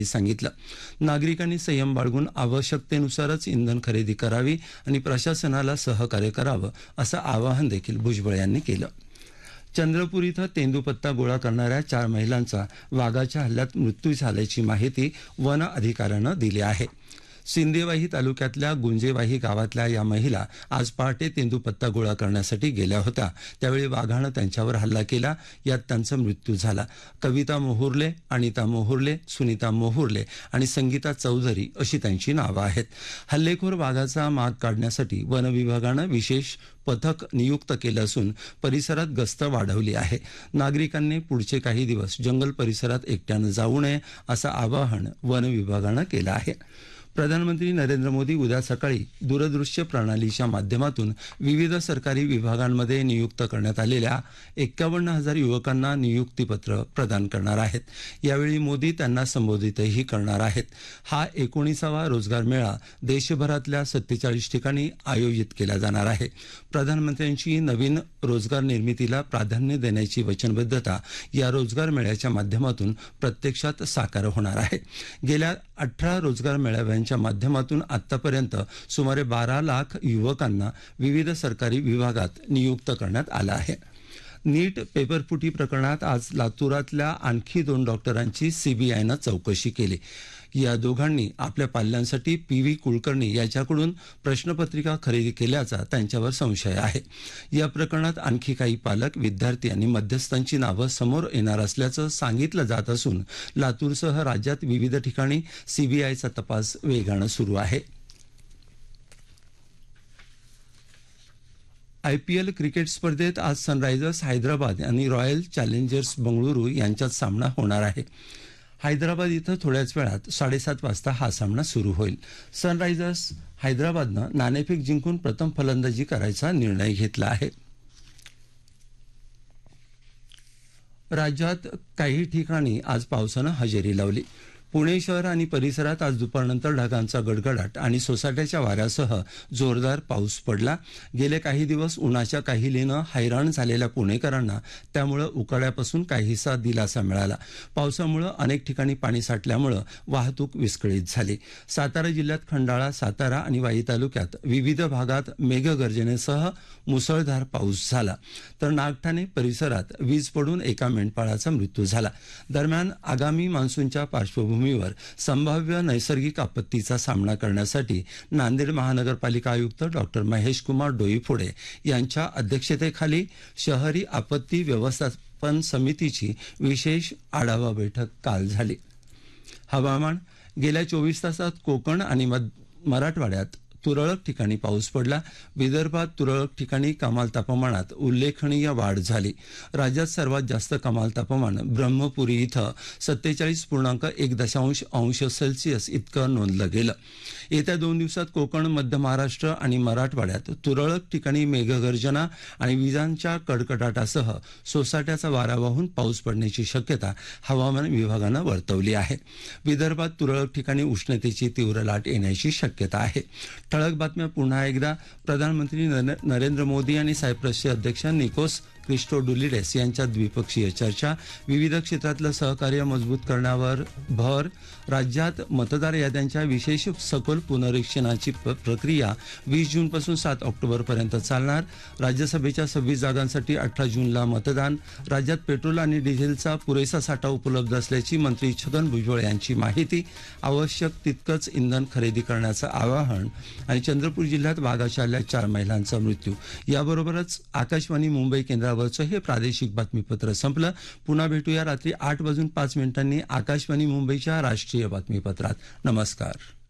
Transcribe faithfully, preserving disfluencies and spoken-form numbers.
सांगितलं. नागरिकांनी संयम बाळगून आवश्यकतेनुसारच इंधन खरेदी करावी आणि प्रशासनाला सहकार्य करावं असं आवाहन देखील भुजबळ यांनी केलं. चंद्रपूर इथं तेंदूपत्ता गोळा करणाऱ्या चार महिलांचा वाघाच्या हल्ल्यात मृत्यू झाल्याची माहिती वन अधिकाऱ्यानं दिली आहे. सिंदेवाही तालुक्यातल्या गुंजेवाही गावातल्या या महिला आज पहाटे तेंदूपत्ता गोळा करण्यासाठी गेल्या होत्या. त्यावेळी वाघानं त्यांच्यावर हल्ला केला. यात त्यांचा मृत्यू झाला. कविता मोहुर्ले, अनिता मोहुर्ले, सुनीता मोहुर्ले आणि संगीता चौधरी अशी त्यांची नावं आहेत. हल्लेखोर वाघाचा माग काढण्यासाठी वन विभागानं विशेष पथक नियुक्त केलं असून परिसरात गस्त वाढवली आहे. नागरिकांनी पुढचे काही दिवस जंगल परिसरात एकट्यानं जाऊ नये असं आवाहन वन विभागानं केलं आहे. प्रधानमंत्री नरेंद्र मोदी उद्या सकाळी दूरदृश्य प्रणालीच्या माध्यमातून विविध सरकारी विभागांमध्ये नियुक्त करण्यात आलेल्या एक्कावन्न हजार युवकांना नियुक्तीपत्र प्रदान करणार आहेत. यावेळी मोदी त्यांना संबोधितही करणार आहेत. हा एकोणीसावा रोजगार मेळा देशभरातल्या सत्तेचाळीस ठिकाणी आयोजित केला जाणार आहे. प्रधानमंत्र्यांची नवीन रोजगार निर्मितीला प्राधान्य देण्याची वचनबद्धता या रोजगार मेळ्याच्या माध्यमातून प्रत्यक्षात साकार होणार आहे. गेल्या अठरा रोजगार मेळाव्यांच्या माध्यमातून आतापर्यंत सुमारे बारा लाख युवकांना विविध सरकारी विभागात नियुक्त करण्यात आलं आहे. नीट पेपरफुटी प्रकरणात आज लातूरातल्या आणखी दोन डॉक्टरांची सीबीआयनं चौकशी केली. या दोघांनी आपल्या पाल्यांसाठी पी व्ही कुलकर्णी याच्याकडून प्रश्नपत्रिका खरेदी केल्याचा त्यांच्यावर संशय आहे. या प्रकरणात आणखी काही पालक, विद्यार्थी आणि मध्यस्थांची नावं समोर येणार असल्याचं सांगितलं जात असून लातूरसह राज्यात विविध ठिकाणी सीबीआयचा तपास वेगानं सुरू आहे. आयपीएल क्रिकेट स्पर्धेत आज सनरायझर्स हैदराबाद आणि रॉयल चॅलेंजर्स बंगळुरू यांच्यात सामना होणार आहे. हैदराबाद इथं थोड्याच वेळात साडेसात वाजता हा सामना सुरू होईल. सनरायझर्स हैदराबादनं नाणेफेक जिंकून प्रथम फलंदाजी करायचा निर्णय घेतला आहे. राज्यात काही ठिकाणी आज पावसानं हजेरी लावली. पुणे शहर आणि परिसरात आज दुपारनंतर ढगांचा गडगडाट आणि सोसाट्याच्या वाऱ्यासह जोरदार पाऊस पडला. गेले काही दिवस उन्हाच्या काहिलीनं हैराण झालेल्या पुणेकरांना त्यामुळे उकाड्यापासून काहीसा दिलासा मिळाला. पावसामुळे अनेक ठिकाणी पाणी साठल्यामुळे वाहतूक विस्कळीत झाली. सातारा जिल्ह्यात खंडाळा, सातारा आणि वाई तालुक्यात विविध भागात मेघगर्जनेसह मुसळधार पाऊस झाला. तर नागठाणे परिसरात वीज पडून एका मेंढपाळाचा मृत्यू झाला. दरम्यान आगामी मान्सूनच्या पार्श्वभूमीवर संभाव्य नैसर्गिक आपत्तीचा सामना करण्यासाठी नांदेड महानगरपालिका आयुक्त डॉक्टर महेश कुमार डोईफोडे यांच्या अध्यक्षतेखाली शहरी आपत्ती व्यवस्थापन समितीची विशेष आढावा बैठक काल झाली. हवामान. गेल्या चोवीस तासात कोकण आणि मराठवाड्यात तुरळक ठिकाणी पाऊस पडला. विदर्भात तुरळक ठिकाणी कमाल तापमानात उल्लेखनीय वाढ झाली. राज्यात सर्वात जास्त कमाल तापमान ब्रह्मपुरी इथं सत्तेचाळीस पूर्णांक एक दशांश अंश सेल्सिअस इतकं नोंदलं गेलं. येत्या दोन दिवसात कोकण, मध्य महाराष्ट्र आणि मराठवाड्यात तुरळक ठिकाणी मेघगर्जना आणि विजांच्या कडकडाटासह सोसाट्याचा वारा वाहून पाऊस पडण्याची शक्यता हवामान विभागानं वर्तवली आहे. विदर्भात तुरळक ठिकाणी उष्णतेची तीव्र लाट येण्याची शक्यता आहे. ठळक बातम्या पुन्हा एकदा. प्रधानमंत्री नरेंद्र मोदी आणि सायप्रसचे अध्यक्ष निकोस क्रिस्टोडुलिडेस यांच्या द्विपक्षीय चर्चा. विविध क्षेत्रातलं सहकार्य मजबूत करण्यावर भर. राज्यात मतदार याद्यांच्या विशेष सखोल पुनरीक्षणाची प्रक्रिया वीस जूनपासून सात ऑक्टोबरपर्यंत चालणार. राज्यसभेच्या सव्वीस जागांसाठी अठरा जूनला मतदान. राज्यात पेट्रोल आणि डिझेलचा पुरेसा साठा उपलब्ध असल्याची मंत्री छगन भुजबळ यांची माहिती. आवश्यक तितकंच इंधन खरेदी करण्याचं आवाहन. आणि चंद्रपूर जिल्ह्यात वाघाच्या हल्ल्यात चार महिलांचा मृत्यू. याबरोबरच आकाशवाणी मुंबई केंद्रावरचं हे प्रादेशिक बातमीपत्र संपलं. पुन्हा भेटूया रात्री आठ वाजून पाच मिनिटांनी आकाशवाणी मुंबईच्या राष्ट्रीय बातमीपत्रात. नमस्कार.